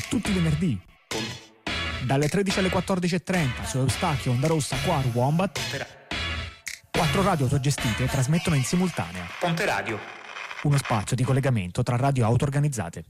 tutti i venerdì, dalle 13 alle 14.30 su Eustachio, Onda Rossa, Quaru, Wombat. 4 radio autogestite trasmettono in simultanea. Ponte Radio. Uno spazio di collegamento tra radio auto organizzate.